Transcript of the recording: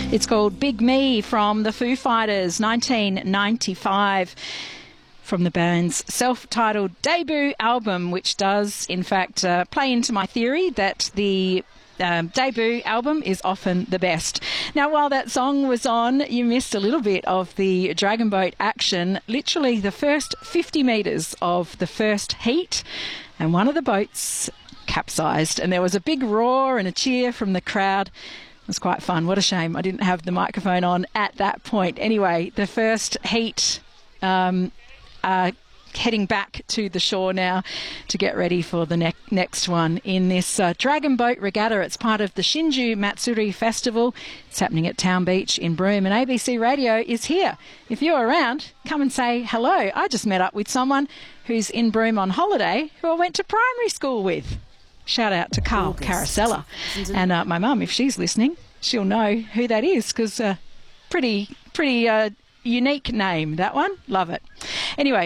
It's called Big Me from the Foo Fighters, 1995, from the band's self-titled debut album, which does, in fact, play into my theory that the debut album is often the best. Now, while that song was on, you missed a little bit of the Dragon Boat action, literally the first 50 metres of the first heat, and one of the boats capsized, and there was a big roar and a cheer from the crowd. It was quite fun. What a shame I didn't have the microphone on at that point. Anyway, the first heat heading back to the shore now to get ready for the next one in this Dragon Boat Regatta. It's part of the Shinju Matsuri Festival. It's happening at Town Beach in Broome, and ABC Radio is here. If you're around, come and say hello. I just met up with someone who's in Broome on holiday who I went to primary school with. Shout out to Carl Caracella. And my mum, if she's listening, she'll know who that is, because pretty unique name, that one. Love it. Anyway,